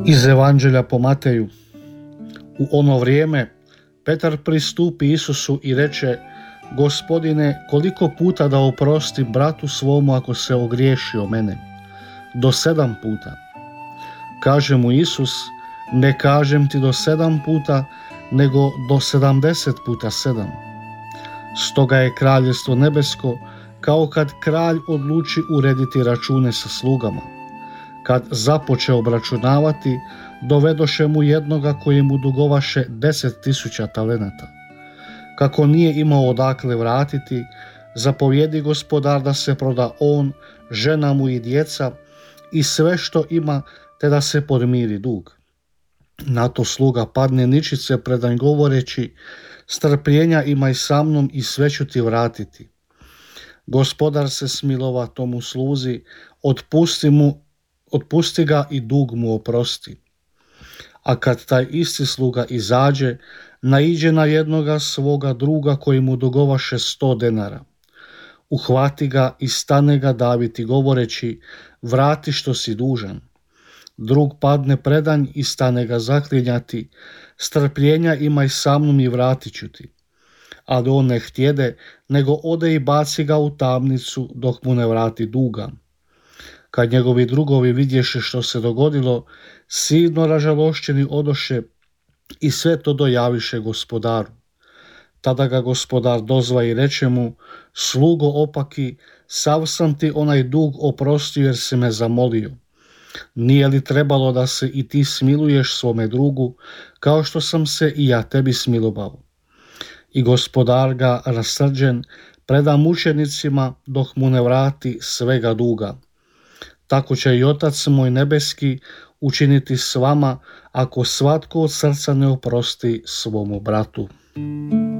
Iz Evanđelja po Mateju. U ono vrijeme Petar pristupi Isusu i reče: Gospodine, koliko puta da oprostim bratu svomu ako se ogriješi o mene? Do 7 puta. Kaže mu Isus: ne kažem ti do 7 puta, nego do 70 puta 7. Stoga je kraljevstvo nebesko kao kad kralj odluči urediti račune sa slugama. Kad započe obračunavati, dovedoše mu jednoga koji mu dugovaše 10.000 talenata. Kako nije imao odakle vratiti, zapovjedi gospodar da se proda on, žena mu i djeca i sve što ima, te da se podmiri dug. Na to sluga padne ničice predanj govoreći: strpljenja imaj sa mnom i sve ću ti vratiti. Gospodar se smilova tomu sluzi, otpusti ga i dug mu oprosti. A kad taj isti sluga izađe, naiđe na jednoga svoga druga koji mu dugovaše 100 denara. Uhvati ga i stane ga daviti govoreći: vrati što si dužan. Drug padne predanj i stane ga zaklinjati: strpljenja imaj sa mnom i vratit ću ti. Ali on ne htjede, nego ode i baci ga u tamnicu dok mu ne vrati duga. Kad njegovi drugovi vidješe što se dogodilo, silno ražalošćeni odoše i sve to dojaviše gospodaru. Tada ga gospodar dozva i reče mu: slugo opaki, sav sam ti onaj dug oprostio jer si me zamolio. Nije li trebalo da se i ti smiluješ svome drugu, kao što sam se i ja tebi smilovao? I gospodar ga rasrđen preda mučenicima dok mu ne vrati svega duga. Tako će i Otac moj nebeski učiniti s vama ako svatko od srca ne oprosti svomu bratu.